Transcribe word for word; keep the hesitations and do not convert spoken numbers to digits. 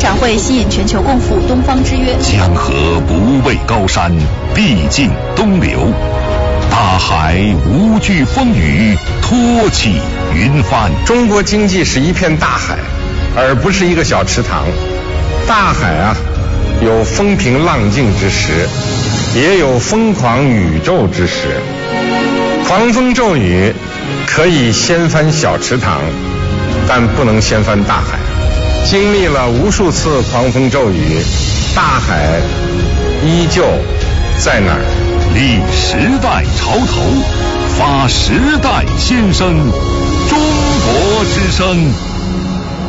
展会吸引全球共赴东方之约。 江河不畏高山，必尽东流。大海无惧风雨，托起云帆。 中国经济是一片大海，而不是一个小池塘。大海啊，有风平浪静之时，也有疯狂宇宙之时。狂风骤雨可以掀翻小池塘，但不能掀翻大海。经历了无数次狂风骤雨，大海依旧在那儿。 立时代潮头，发时代先声，中国之声。